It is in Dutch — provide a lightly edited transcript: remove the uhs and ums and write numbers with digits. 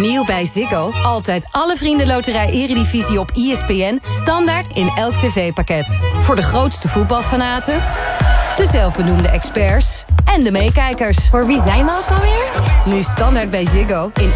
Nieuw bij Ziggo. Altijd alle Vriendenloterij Eredivisie op ESPN. Standaard in elk tv-pakket. Voor de grootste voetbalfanaten, de zelfbenoemde experts en de meekijkers. Voor wie zijn we ook alweer? Nu standaard bij Ziggo in